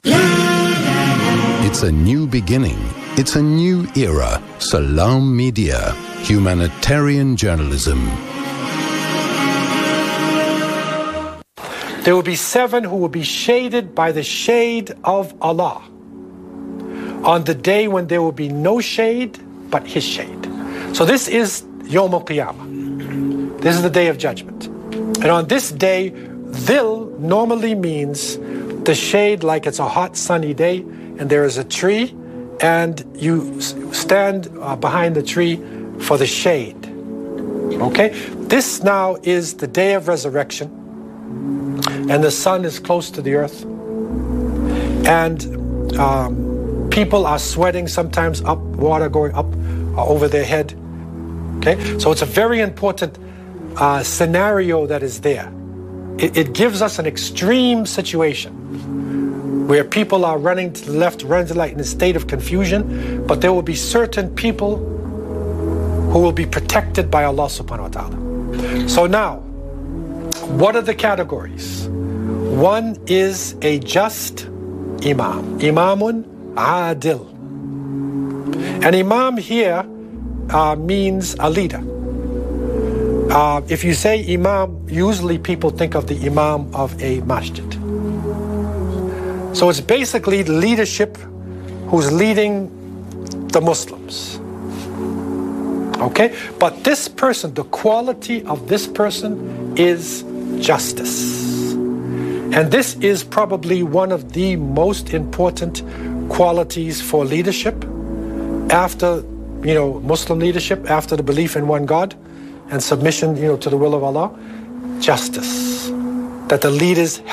It's a new beginning. It's a new era. Salam Media. Humanitarian journalism. There will be 7 who will be shaded by the shade of Allah on the day when there will be no shade but His shade. So this is Yawm al-Qiyamah. This is the day of judgment. And on this day, Dhil normally means the shade, like it's a hot sunny day and there is a tree and you stand behind the tree for the shade. Okay? This now is the day of resurrection. And the sun is close to the earth. And people are sweating, sometimes up, water going up over their head. Okay? So it's a very important scenario that is there. It gives us an extreme situation where people are running to the left, running to the right in a state of confusion, but there will be certain people who will be protected by Allah subhanahu wa ta'ala. So now, what are the categories? One is a just imam. Imamun adil. An imam here means a leader. If you say imam, usually people think of the imam of a masjid. So it's basically leadership who's leading the Muslims. Okay? But this person, the quality of this person is justice. And this is probably one of the most important qualities for leadership after, Muslim leadership, after the belief in one God and submission, to the will of Allah. Justice. That the leaders have